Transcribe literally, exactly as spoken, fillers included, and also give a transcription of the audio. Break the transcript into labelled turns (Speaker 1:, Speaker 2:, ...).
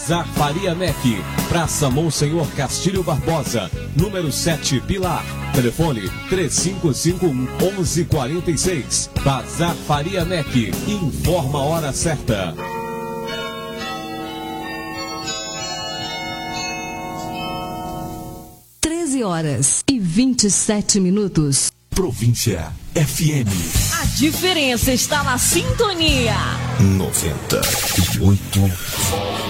Speaker 1: Bazar Faria Mec, Praça Monsenhor Castilho Barbosa, número sete, Pilar. Telefone três cinco cinco um, um um quatro seis. Bazar Faria Mec, informa a hora certa.
Speaker 2: treze horas e vinte e sete minutos.
Speaker 3: Província F M.
Speaker 4: A diferença está na sintonia.
Speaker 3: noventa e oito.